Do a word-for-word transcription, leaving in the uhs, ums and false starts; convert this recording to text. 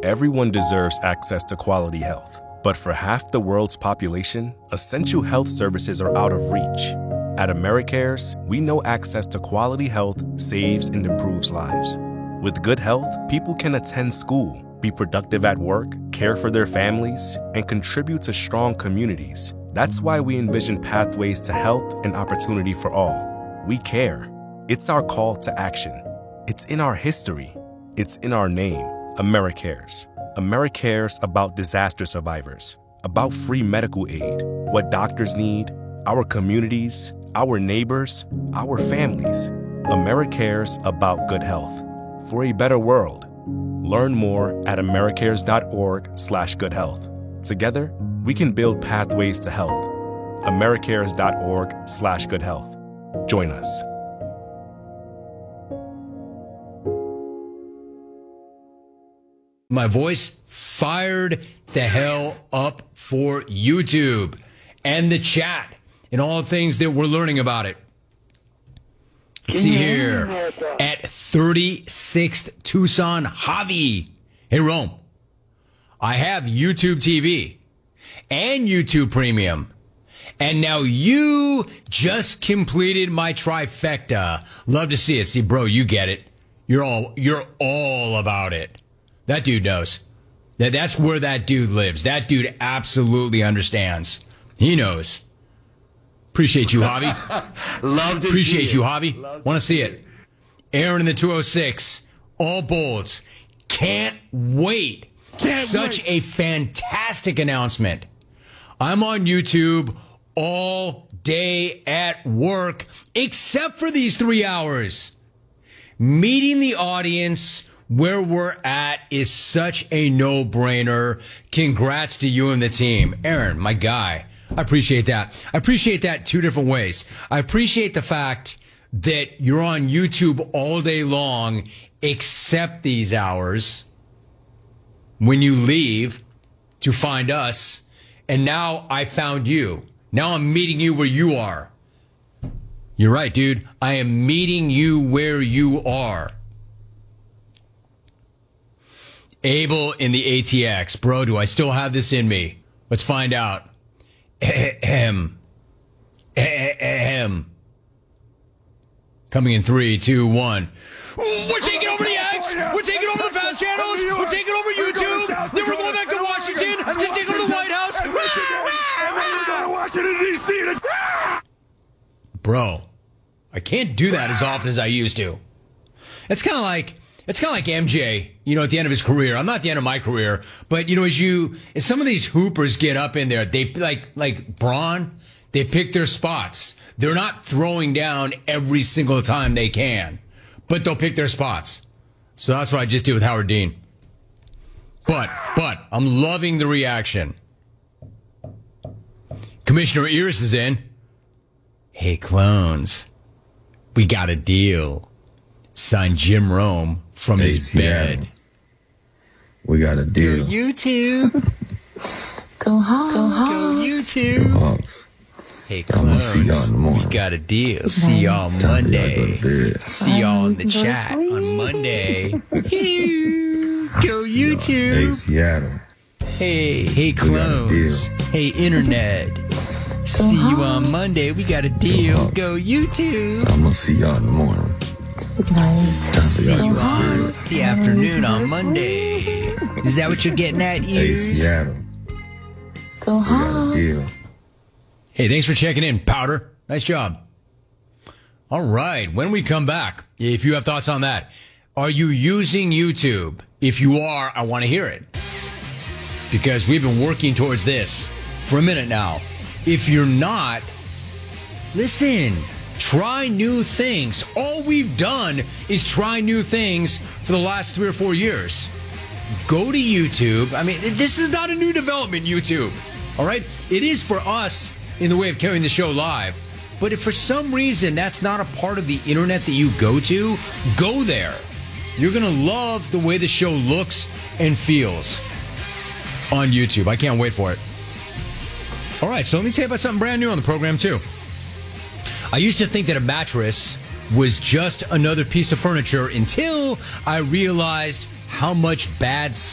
Everyone deserves access to quality health. But for half the world's population, essential health services are out of reach. At AmeriCares, we know access to quality health saves and improves lives. With good health, people can attend school, be productive at work, care for their families, and contribute to strong communities. That's why we envision pathways to health and opportunity for all. We care. It's our call to action. It's in our history. It's in our name. AmeriCares. AmeriCares about disaster survivors, about free medical aid, what doctors need, our communities, our neighbors, our families. AmeriCares about good health. For a better world. Learn more at americares.org slash good health. Together, we can build pathways to health. americares.org slash good health. Join us. My voice fired the hell up for YouTube and the chat and all the things that we're learning about it. Let's see here. At thirty-sixth Tucson, Javi. Hey, Rome. I have YouTube T V and YouTube Premium. And now you just completed my trifecta. Love to see it. See, bro, you get it. You're all, you're all about it. That dude knows. That that's where that dude lives. That dude absolutely understands. He knows. Appreciate you, Javi. Love to Appreciate see you, it. Javi. Want to see it. Aaron in the two oh six. All bolts. Can't wait. Can't Such wait. a fantastic announcement. I'm on YouTube all day at work, except for these three hours. Meeting the audience where we're at is such a no-brainer. Congrats to you and the team. Aaron, my guy, I appreciate that. I appreciate that two different ways. I appreciate the fact that you're on YouTube all day long, except these hours, when you leave to find us. And now I found you. Now I'm meeting you where you are. You're right, dude. I am meeting you where you are. Abel in the A T X. Bro, do I still have this in me? Let's find out. Ahem. Ahem. Coming in three, two, one. We're taking over the X. We're taking over the fast channels. We're taking over YouTube. Then we're going back to Washington to take over the White House. We're going to Washington, D C Bro, I can't do that as often as I used to. It's kind of like... It's kind of like M J, you know, at the end of his career. I'm not at the end of my career, but, you know, as you, as some of these hoopers get up in there, they, like, like Braun, they pick their spots. They're not throwing down every single time they can, but they'll pick their spots. So that's what I just did with Howard Dean. But, but, I'm loving the reaction. Commissioner Iris is in. Hey, clones, we got a deal. Signed Jim Rome from Hey, his Seattle. bed. We got a deal. You too. Go home. Go home. Go you two. Hawks. Hey, I'm gonna clones, see y'all in the morning. we got a deal. See y'all Time for y'all to Monday. go to bed. See y'all in the Go to chat sleep. on Monday. Ew. Go you Hey, two. Seattle. Hey, hey, got a clones. deal. Hey, internet. See you on Monday. We got a deal. Hawks. Go you two. I'm gonna see y'all in the morning. Good night. Time for See y'all you to go to on bed. the afternoon on Monday. Is that what you're getting at, Hey, Ears? Seattle. Go We got a home. deal. Hey, thanks for checking in, Powder. Nice job. All right. When we come back, if you have thoughts on that, are you using YouTube? If you are, I want to hear it. Because we've been working towards this for a minute now. If you're not, listen, try new things. All we've done is try new things for the last three or four years. Go to YouTube. I mean, this is not a new development, YouTube. All right? It is for us in the way of carrying the show live. But if for some reason that's not a part of the internet that you go to, go there. You're going to love the way the show looks and feels on YouTube. I can't wait for it. All right, so let me tell you about something brand new on the program, too. I used to think that a mattress was just another piece of furniture until I realized how much bad